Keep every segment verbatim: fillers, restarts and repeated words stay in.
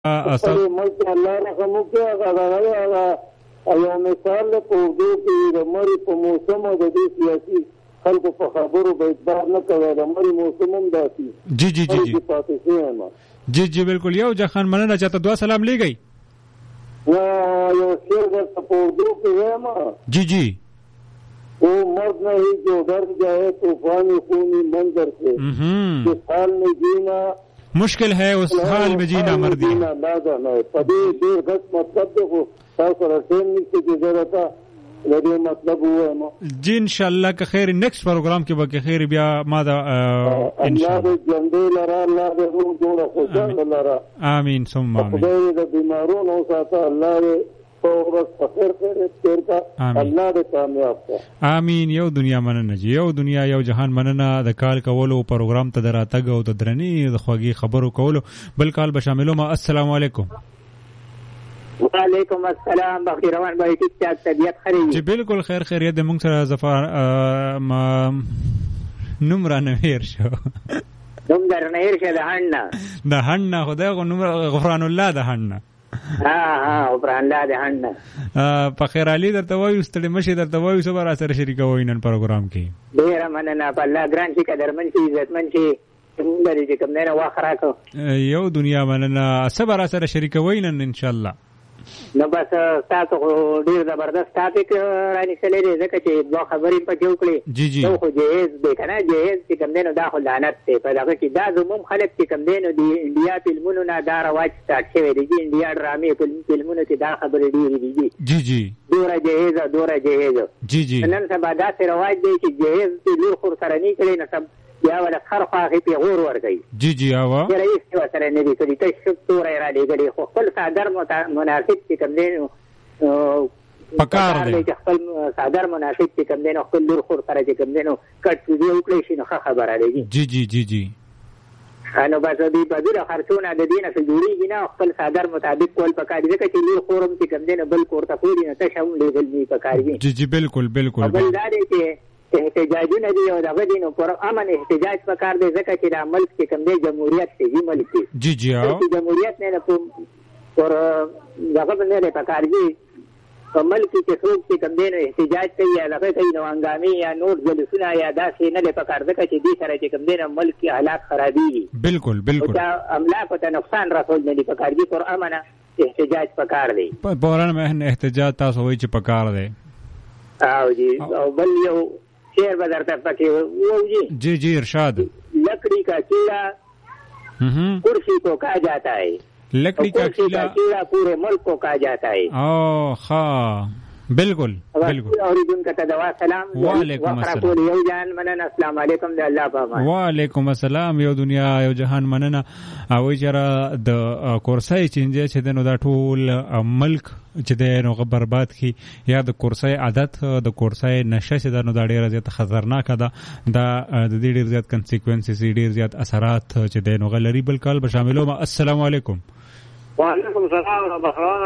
اصل ملک الله رحم وکړي هغه یو مثال په اردو کې د مری په موسم د دې سیاسي خلکو په خبرو به اعتبار نه کوي د مری موسم هم داسي جی جی جی جی جی جی بالکل یو جهان مننه چاته دعا سلام لګي یو شعر د په اردو کې وایم جی جی وہ مرد نہیں جو ڈر جائے طوفانی خونی منظر سے جس حال میں جینا مشکل ہے اس حال میں جینا مردی پدی دیر گھس مطلب دیکھو سر ٹرین نیچے کی ضرورت ہے مطلب ہوا ہے جی انشاءاللہ کا خیر نیکسٹ پروگرام کے باقی خیر بیا مادا اللہ دے جندے لرا اللہ دے روح جوڑا خوشان لرا آمین ثم آمین خدای دے بیمارون ہو ساتا اللہ دے امين یو دنیا مننه جی یو دنیا یو جهان مننه د کال کولو پروګرام ته دراتګ او د درنی د خوږی خبرو کولو بل کال به شاملو ما السلام علیکم وعلیکم السلام بخیر روان بای ټیک ټاک طبیعت خري جی بالکل خیر خیریت د مونږ سره ظفر ما نمبر نه هیر شو نمبر نه هیر شه د هنه د هنه خدای غو نمبر غفران الله د هنه ها ها غفران الله د هنه په خیر علي درته وایو ستړي مشي درته وایو سبا را سره شریکوي نن پروګرام کې ډیر مننه په الله ګران شي قدرمن شي عزتمن شي څنګه دې کوم نه واخره کو یو دنیا مننه سبا را سره شریکوي نن ان شاء الله نو بس تاسو ډیر زبردست ټاپک رانی سره دې ځکه چې دوه خبرې پکې وکړي جی جی نو خو جهیز به کنه جهیز چې کوم دینو دا خو لعنت ته په دغه کې دا زموږ خلک چې کوم دینو دی انډیا فلمونو نه دا رواج سٹارټ شوی دی انډیا ډرامې فلمونو کې دا خبرې ډیرې دي جی جی دوره جهیز دوره جهیز جی جی نن سبا دا رواج دی چې جهیز په لور خور سره نه کړي نه سب یا ولا خرخه په غور ورګي جی جی اوا رئیس و سره نه دي کړي ته شپور را لګړي خو خپل صادر مناسب چې کوم دین پکار دی خپل صادر مناسب چې کوم دین خپل لور خور سره چې کوم دین کټ دی او کړی شي نو خبره لګي جی جی جی جی انو بس دې په دې خرڅونه د دینه څخه جوړیږي نه خپل صادر مطابق کول پکار دي چې لور خورم چې کوم دین بل کور ته پوری نه ته شوم لګل دی پکار دي جی جی بالکل بالکل بل دا دی چې احتجاجونه دي او دغه دینو پر امن احتجاج پکار دی ځکه چې د ملک کې کوم دی جمهوریت دی ملک دی جی جی او جمهوریت نه پر دغه نه پکار دی په ملک کې څوک چې کوم دی احتجاج کوي یا دغه کوي نو هنګامي یا نور جلسونه یا داسې نه پکار ځکه چې دې سره چې کوم دی ملک کې حالات خرابي بالکل بالکل دا املاک ته نقصان رسول نه پکار دی پر امن احتجاج پکار دی په اړه مه احتجاج تاسو وایي چې پکار دی او جی او بل یو شعر بدر تک پکې وہ جی جی جی ارشاد لکڑی کا کیڑا کرسی کو کہا جاتا ہے لکڑی کا کیڑا پورے ملک کو کہا جاتا ہے او خا بالکل بالکل اوریدون کا تدوا سلام وعلیکم السلام یو جان مننه السلام علیکم د الله پاک وعلیکم السلام یو دنیا یو جهان مننه او چې د کورسای چینج چې د نو دا ټول ملک چې د نو برباد کی یا د کورسای عادت د کورسای نشه چې د نو دا ډیره زیات خطرناک ده دا د دې ډیر زیات کنسیکوینسز ډیر زیات اثرات چې د نو غلری بل کال به شاملو ما السلام علیکم وعلیکم السلام ورحمۃ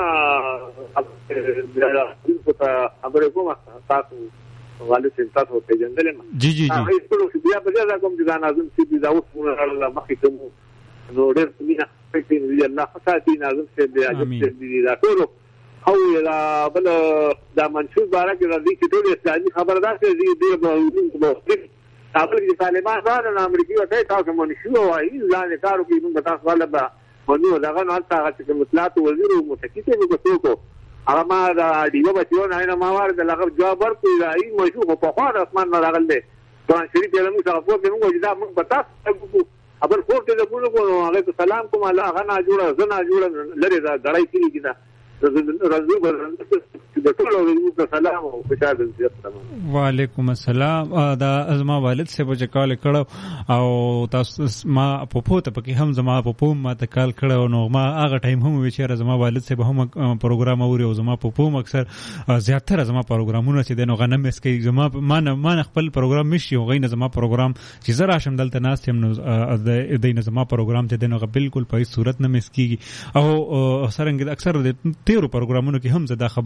اللہ خبرکم تاسو والد تاسو په جندل ما جی جی جی هغه ټول چې بیا په ځای کوم چې نازم چې دا اوس موږ الله مخې ته نو ډېر سمینه پکې دی الله خاصه نازم چې بیا چې دا ټول او لا بل دا منشور بارک راځي چې ټول اسلامي خبردار دي دې په تاسو کې طالبان نه امریکای وته تاسو منشور وایي ځان کارو کې موږ تاسو ولا منو دغه نه تاسو چې مطلعات وزیر او متکیته وګورئ هغه ما دا دیو بچو نه ما واره د لغه جواب ورکړی راي مشو په خوا اسمان نه راغل دي ځان شریف له موږ سره په موږ دا موږ پتا خبر کوته د پونو کو علیکم السلام کوم الله غنا جوړه زنا جوړه لري دا غړای کیږي دا رزو بر د ټولو د سلام او خوشاله دې وعلیکم السلام دا ازما والد سے بچ کال کړه او تاسو ما په پوته پکې هم زما په پوم ما ته کال کړه نو ما هغه ټایم هم ویچره زما والد سے به هم پروګرام اوري او زما په پوم اکثر زیاتره زما پروګرامونه چې د نو غنم اس کې زما ما نه ما خپل پروګرام مشي او غینه زما پروګرام چې زرا شم دلته ناس هم نو د دینه زما پروګرام ته د نو بالکل په صورت نه مس کیږي او سرنګ اکثر د تیرو پروګرامونو کې هم زدا خبره کوم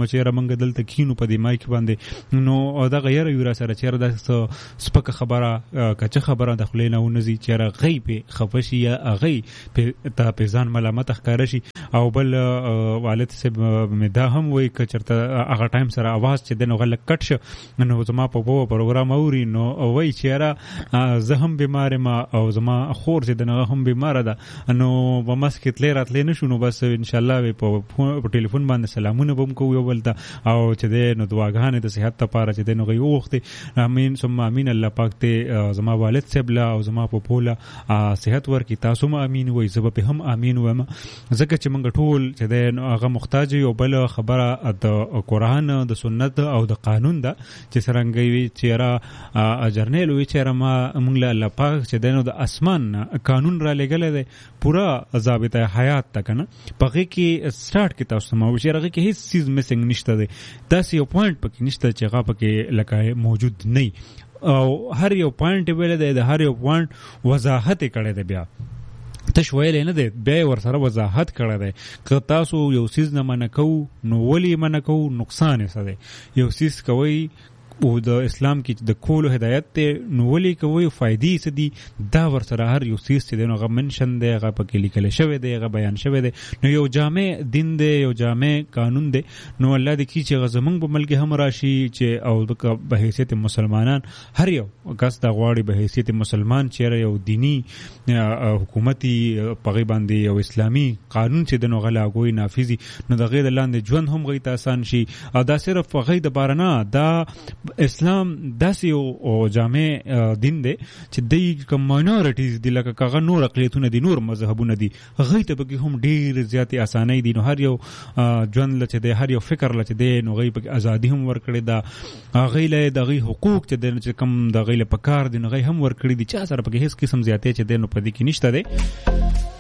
چې رمنګ دلته کینو په دې مایک باندې نو دا غیر یو سره چې دا سپک خبره کچه خبره د خلینو ونزي چې غي په خفشي یا غي په ته په ځان ملامت ښکار شي او بل والد صاحب مدا هم وای ک چرته هغه ټایم سره आवाज چې دنه غل کټ شو نو زما په وو پروګرام اوري نو وای چې را زه هم بیمار ما او زما خور چې دنه هم بیمار ده نو په مسکت لې راتلې نشو نو بس ان شاء الله په په ټلیفون باندې سلامونه بم کو یو بل ته او چې نو دعاګانې د صحت لپاره چې دنه غي وخت امين ثم امين الله پاک ته زما والد صاحب لا او زما په پوله صحت ورکي تاسو هم امين وای زب په هم امين وم زکه چې موږ ټول چې هغه محتاج یو بل خبره د قران د سنت او د قانون ده چې څنګه وی چې را جرنیل وی چې را ما موږ له الله پاک چې دنه د اسمان قانون را لګل دی پورا ضابطه حیات تک نه پغه کې سٹارټ کې تاسو ما وی چې هغه کې هیڅ چیز میسنګ نشته دی دا یو پوینټ پکې نشته چې هغه پکې لکه موجود نه او هر یو پوینټ ویل دی د هر یو پوینټ وضاحت کړي دی بیا تش ویل نه دی بیا ور سره وضاحت کړی دی که تاسو یو سیز نه منکو نو ولی منکو نقصان یې څه دی یو سیز کوي او د اسلام کې د کولو هدایت ته نو ولي کوي فائدې څه دي دا ور سره هر یو سیس چې دغه منشن دی هغه پکې لیکل شوی دی هغه بیان شوی دی نو یو جامع دین دی یو جامع قانون دی نو الله دې کی چې غزمنګ په ملک هم راشي چې او په حیثیت مسلمانان هر یو کس د غواړي په حیثیت مسلمان چې یو دینی حکومتي پغی باندې او اسلامی قانون چې د نو غلا غوي نافذي نو د غیر لاندې ژوند هم غي آسان شي او دا صرف غي د بارنا دا اسلام داسې او جامع دین دی چې د کوم ماینورټیز دی لکه کغه نور اقلیتونه دي نور مذهبونه دي غي ته به هم ډیر زیاتې اسانۍ دي نو هر یو ژوند لچ دی هر یو فکر لچ دی نو غي په ازادي هم ورکړي دا غي له دغه حقوق چې کم دغه له پکار دي نو غي هم ورکړي دي چې سره په هیڅ قسم زیاتې چې دی نو په دې کې نشته دی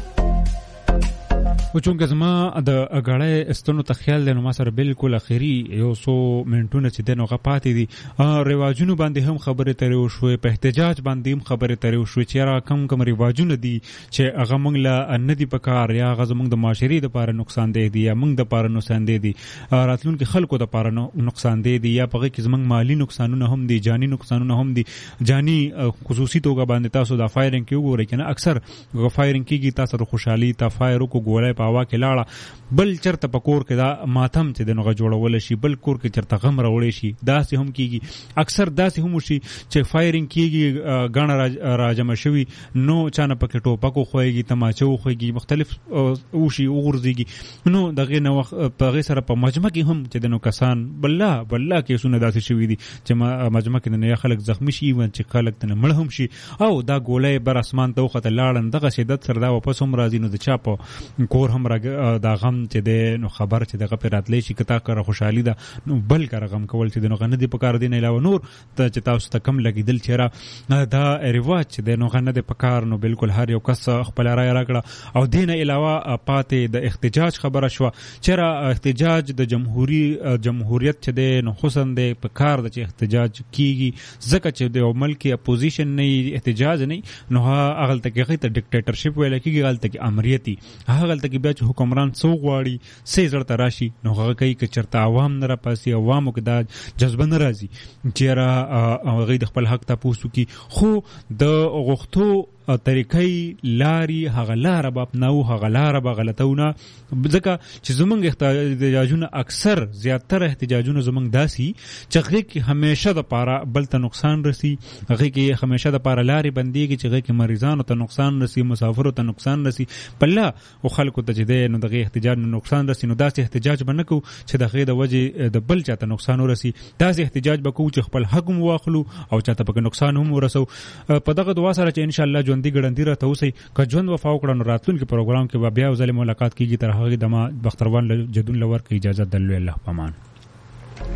او چونکه زما د اګړې استونو تخیل له ما سره بالکل اخیری یو سو منټونه چې دنو غپاتې دي رواجونو باندې هم خبره ترې وشوې په احتجاج باندې هم خبره ترې وشوې چې را کم کم رواجونه دي چې هغه موږ له ندی په کار یا هغه زموږ د معاشري لپاره نقصان دی یا موږ د لپاره نقصان دی راتلونکو خلکو د لپاره نقصان دی یا په کې زموږ مالی نقصانونه هم دي جانی نقصانونه هم دي جانی خصوصي توګه باندې تاسو د فایرینګ کې وګورئ کنه اکثر فایرینګ کېږي تاسو د خوشحالي تا فایر کو ګولای پاوا کې لاړه بل چرته پکور کې دا ماتم چې دغه جوړول شي بل کور کې چرته غم راوړي شي دا سه هم کیږي اکثر دا سه هم شي چې فایرینګ کیږي غاڼه راجم شوی نو چانه پکې ټوپکو خوېږي تماچو خوېږي مختلف او شي وګرځيږي نو دغه نو په سره په مجمع کې هم چې دنو کسان بلله بلله کې سونه داسې شوی دي چې مجمع کې نه خلک زخمی شي و چې خلک تنه مړ هم شي او دا ګولې بر اسمان ته وخت لاړن دغه شدت سره دا واپس هم راځي نو د چا په کور هم دا غم چې د نو خبر چې دغه پر راتلې شي کتا کر خوشحالي ده نو بل کر غم کول چې د نو غنه دی په کار دین علاوه نور ته چې تاسو ته کم لګیدل چیرې دا رواج چې د نو غنه دی په کار نو بالکل هر یو کس خپل رائے راکړه او دین علاوه پاتې د احتجاج خبره شو چیرې احتجاج د جمهوریت جمهوریت چې د نو حسن دی په کار د چې احتجاج کیږي ځکه چې د ملک اپوزیشن نه احتجاج نه نو هغه ته کې ته ډیکټیټرشپ ویل کیږي هغه ته امریتي هغه ته کې بیا حکمران سو غواړي سې زړه تراشي نو هغه کوي چې چرته عوام نه را پاسي عوامو کې دا جذبه نه راځي چې را هغه د خپل حق ته پوسو کی خو د غوښتو طریقې لاري هغه لار باب نو هغه لار به غلطونه ځکه چې زمونږ احتجاجونه اکثر زیاتره احتجاجونه زمونږ داسي چې هغه کې همیشه د پاره بل ته نقصان رسی هغه کې همیشه د پاره لاري بنديږي چې هغه کې مریضانو ته نقصان رسی مسافرو ته نقصان رسی بل او خلکو ته چې نو دغه احتجاج نه نقصان رسی نو داسې احتجاج بنکو چې دغه د وجه د بل چاته نقصان ورسی داسې احتجاج بکو چې خپل حق مو واخلو او چاته په نقصان هم ورسو په دغه دعا سره چې ان شاء الله دی ګړندې راته اوسئ که ژوند وفا وکړه نو راتلونکي پروګرام کې بیا ځلې ملاقات کیږي تر هغه دمه بختروان جدون لور کې اجازه درلوي الله پامان.